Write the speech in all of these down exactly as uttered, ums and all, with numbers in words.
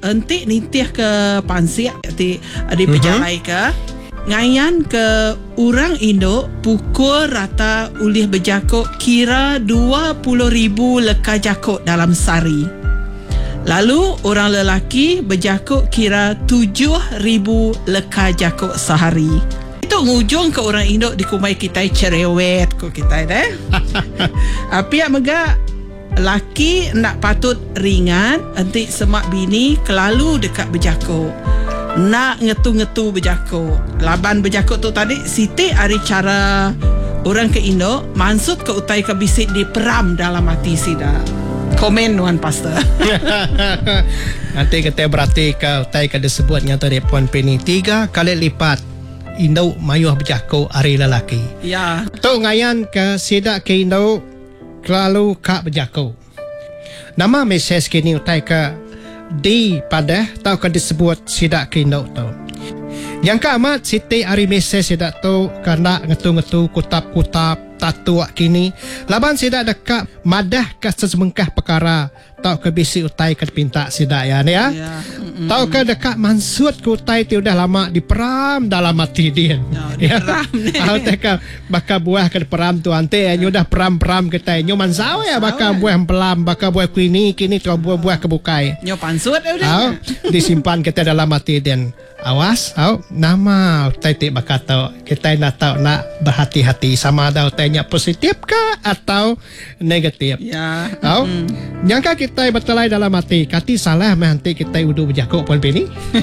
entik nitih ke pansiak di di pejalai ke ngayan ke orang Indo pukul rata ulih berjakuk kira dua puluh ribu leka jakuk dalam sehari. Lalu orang lelaki berjakuk kira tujuh ribu leka jakuk sehari. Itu ngujung ke orang Indo di kumai kita cerewet ko kita deh. Tapi ya mega laki nak patut ringan, entik semak bini kelalu dekat berjakuk. Nak ngetu-ngetu berjakuk. Laban berjakuk tu tadi, Siti hari cara orang ke Indo, maksud ke utai ke bisik di peram dalam hati sida. Komen Wan Pastor. Nanti kita berarti ke utai ke disebut nyata di Puan Penny tiga kali lipat Indo mayuh berjakuk hari lelaki. Ya. Tu ngayan ke sida ke Indo kelalu kak berjakuk. Nama mesej kini utai ke di pada tau ke disebut sidak ke Indo tu. Yang ke amat Siti hari mesej sidak tu karena ngetu-ngetu kutap-kutap tatu kini. Laban sidak dekat madah ke sesemengkah perkara tau ke bisi utai ke pinta sidak ya ni ya. Ya. Tau ke dekat mansud ke utai tu dah lama diperam dalam hati dia. Ya. Diperam ni. Tahu teka bakal buah ke peram tu ante nyu dah peram-peram kita nyu mansaw ya bakal buah pelam bakal buah kini kini tu buah-buah kebukai. Nyo pansut dah. Tahu disimpan kita dalam hati dia. Awas, tahu nama utai tik bakal tahu kita nak tahu nak berhati-hati sama ada utainya positif ke atau negatif. Ya. Tahu? Mm. Nyangka kita bertelai dalam hati, kati salah nanti kita udah berjakuk Puan Penny.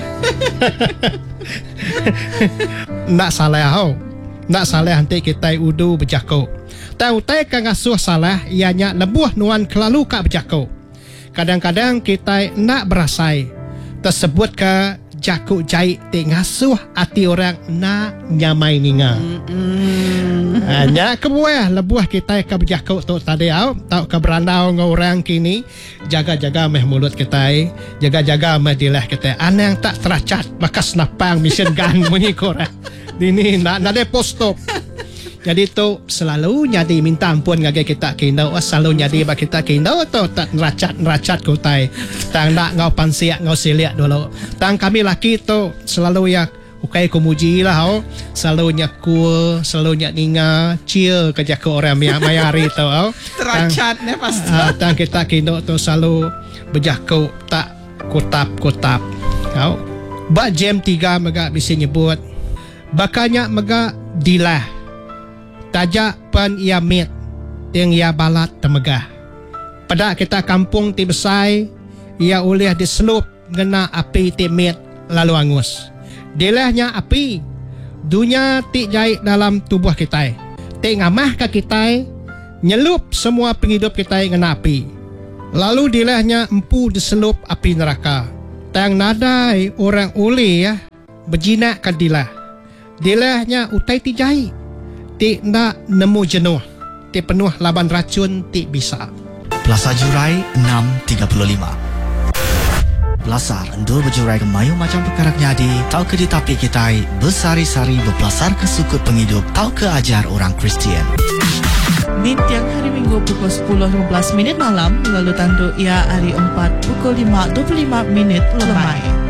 Nak salah tahu. Nak salah nanti kita udah berjakuk. Tahu utai kan ngasuh salah ianya lebuh nuan kelalu kak berjakuk. Kadang-kadang kita nak berasai tersebut ke jakuk jahit te ngasuh hati orang nak nyamai ninga. Mm-hmm. Hanya kebuah lebuah kita ke berjakuk tu tadi au tau ke berandau ngau orang kini jaga-jaga meh mulut kita, jaga-jaga meh dilah kita. Ana yang tak teracat maka senapang mission gun bunyi korang. Ini nak nak de postop. Jadi tu selalu nyadi minta ampun ngage kita kindau, selalu nyadi bak kita kindau tu tak neracat-neracat kutai. Tang nak ngau pansiak ngau siliak dulu. Tang kami laki tu selalu ya ukai kumuji lah ho. Selalu nyakul, selalu nyak ninga, chill kerja ke orang mayari tu ho. Teracat ne pasti. Uh, tang kita kindau tu selalu berjaku tak kutap-kutap. Ho. Bak jam tiga mega bisa nyebut. Bakanya mega dilah. Tajak pen ia mit yang ia balat temegah. Pada kita kampung ti besai ia ulih diselup ngena api ti mit lalu angus. Dilahnya api dunia ti jahit dalam tubuh kita. Ti ngamah ke kita nyelup semua penghidup kita ngena api. Lalu dilahnya empu diselup api neraka. Tang nadai orang ulih ya berjinak ke dilah. Dilahnya utai ti jahit. Ti nak nemu jenuh. Ti penuh laban racun ti bisa. Plaza Jurai enam tiga lima. Belasar endur berjurai ke mayu macam perkara nyadi. Tau ke di tapi kita bersari-sari berpelasar ke sukut penghidup. Tau ke ajar orang Kristian. Mit tiang hari Minggu pukul sepuluh lima belas minit malam. Lalu tandu ia hari empat pukul lima dua puluh lima minit lemai.